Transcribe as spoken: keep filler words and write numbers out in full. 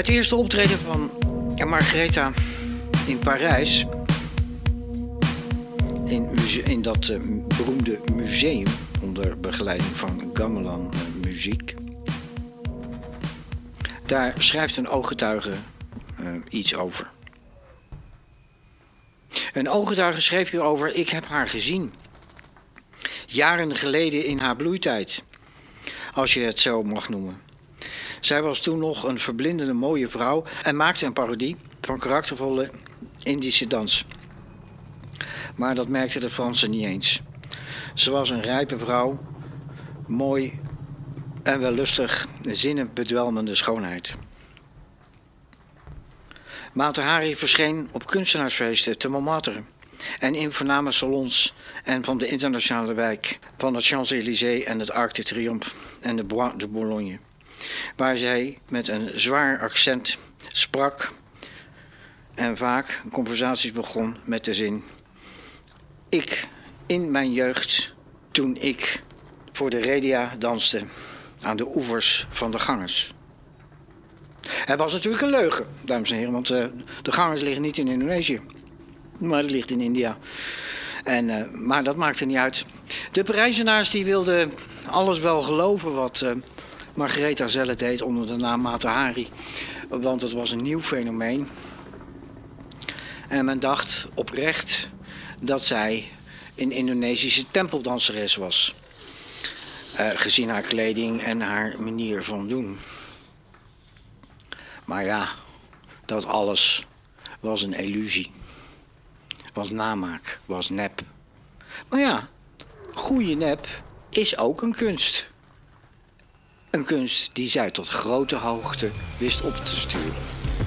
Het eerste optreden van Margaretha in Parijs, in, muse- in dat uh, beroemde museum onder begeleiding van Gamelan uh, Muziek. Daar schrijft een ooggetuige uh, iets over. Een ooggetuige schreef hierover: ik heb haar gezien. Jaren geleden in haar bloeitijd, als je het zo mag noemen. Zij was toen nog een verblindende mooie vrouw en maakte een parodie van karaktervolle Indische dans. Maar dat merkten de Fransen niet eens. Ze was een rijpe vrouw, mooi en wellustig, zinnenbedwelmende schoonheid. Mata Hari verscheen op kunstenaarsfeesten te Montmartre en in voorname salons en van de internationale wijk van het Champs-Élysées en het Arc de Triomphe en de Bois de Boulogne, waar zij met een zwaar accent sprak en vaak conversaties begon met de zin: ik in mijn jeugd, toen ik voor de Redia danste aan de oevers van de Ganges. Het was natuurlijk een leugen, dames en heren, want uh, de Ganges liggen niet in Indonesië, maar het ligt in India. En, uh, maar dat maakte niet uit. De Parijzenaars die wilden alles wel geloven wat uh, Margaretha zelf deed onder de naam Mata Hari, want het was een nieuw fenomeen. En men dacht oprecht dat zij een Indonesische tempeldanseres was, uh, gezien haar kleding en haar manier van doen. Maar ja, dat alles was een illusie. Was namaak, was nep. Maar ja, goede nep is ook een kunst. Een kunst die zij tot grote hoogte wist op te sturen.